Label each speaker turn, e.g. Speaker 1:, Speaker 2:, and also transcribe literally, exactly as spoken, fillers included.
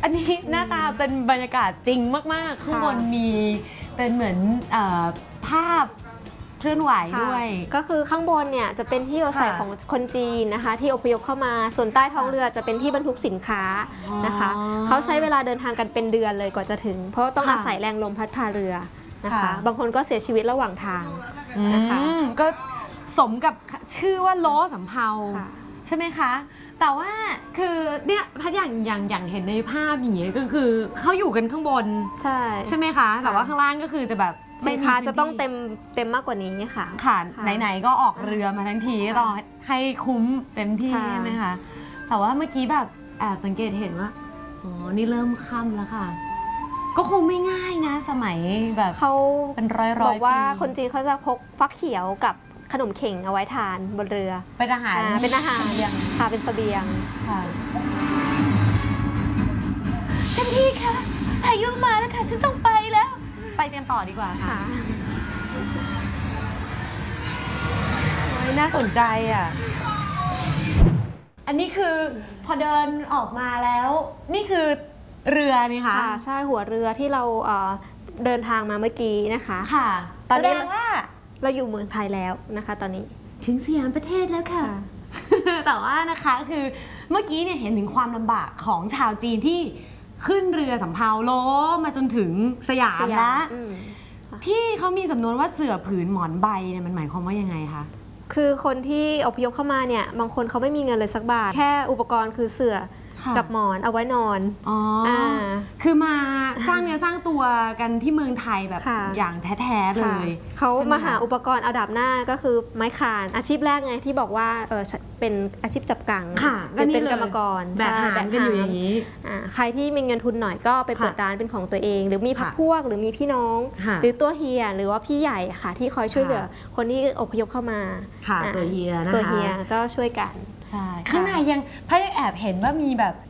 Speaker 1: อันนี้หน้าตาเป็นบรรยากาศจริงมากๆข้างบนมีเป็นเหมือนภาพเคลื่อนไหวด้วย
Speaker 2: ก็คือข้างบนเนี่ยจะเป็นที่อยู่อาศัยของคนจีนนะคะที่อพยพเข้ามาส่วนใต้ท้องเรือจะเป็นที่บรรทุกสินค้านะคะเขาใช้เวลาเดินทางกันเป็นเดือนเลยกว่าจะถึงเพราะต้องอาศัยแรงลมพัดพาเรือนะคะบางคนก็เสียชีวิตระหว่างทางนะคะ
Speaker 1: ก็สมกับชื่อว่าโลสำเภาใช่ไหมคะแต่ว่าคือเนี่ยพัดอย่างอย่างอย่างเห็นในภาพอย่างเงี้ยก็คือเขาอยู่กันข้างบนใช่ใช่ไหมคะแต่ว่าข้างล่างก็คือจะแบบ
Speaker 2: สินค้าจะต้องเต็มเต็มมากกว่านี้ค่ะ
Speaker 1: ค่ะไหนๆก็ออกเรือมาทั้งทีก็ต้องให้คุ้มเต็มที่ใช่ไหมคะแต่ว่าเมื่อกี้แบบแอบสังเกตเห็นว่าอ๋อนี่เริ่มค่ำแล้วค่ะก็คงไม่ง่ายนะสมัยแบบ
Speaker 2: เขา
Speaker 1: เป็นร้อยๆปี
Speaker 2: บอกว่าคนจีนเขาจะพกฟักเขียวกับขนมเข่งเอาไว้ทานบนเรือ
Speaker 1: เป็นอาหาร
Speaker 2: เป็นอาหารค่ะเป็นเสบียงค่ะ
Speaker 1: ท่านพี่คะพายุมาแล้วค่ะฉันต้องไปแล้วไปเตรียมต่อดีกว่าค่ะน่าสนใจอ่ะอันนี้คือพอเดินออกมาแล้วนี่คือเรือนี่ค่ะ
Speaker 2: ใช่หัวเรือที่เราเดินทางมาเมื่อกี้นะคะ
Speaker 1: ค่ะ
Speaker 2: ตอนนี้ว่าเราอยู่เมืองไทยแล้วนะคะตอนนี้
Speaker 1: ถึงสยามประเทศแล้วค่ะแต่ว่านะคะคือเมื่อกี้เนี่ยเห็นถึงความลำบากของชาวจีนที่ขึ้นเรือสำเภาโลมาจนถึงสยามแล้วที่เขามีสำนวนว่าเสื่อผืนหมอนใบเนี่ยมันหมายความว่ายังไงคะ
Speaker 2: คือคนที่อพยพเข้ามาเนี่ยบางคนเขาไม่มีเงินเลยสักบาทแค่อุปกรณ์คือเสื่อกับหมอนเอาไว้นอน
Speaker 1: อ๋อคือมาสร้างเนื้อสร้างตัวกันที่เมืองไทยแบบอย่างแท้ๆเลย
Speaker 2: เขามาหาอุปกรณ์เอาดาบหน้าก็คือไม้ข่านอาชีพแรกไงที่บอกว่าเออเป็นอาชีพจับกังเป็นกรรมกร
Speaker 1: แบบหางกันอยู่อย่างนี้
Speaker 2: ใครที่มีเงินทุนหน่อยก็ไปเปิดร้านเป็นของตัวเองหรือมีพรรคพวกหรือมีพี่น้องหรือตัวเฮียหรือว่าพี่ใหญ่ค่ะที่คอยช่วยเหลือคนที่อพยพเข้ามา
Speaker 1: ตัวเฮียนะคะ
Speaker 2: ตัวเฮียก็ช่วยกัน
Speaker 1: ใช่ข้างในยังพระยังแอบเห็นว่ามีแบบ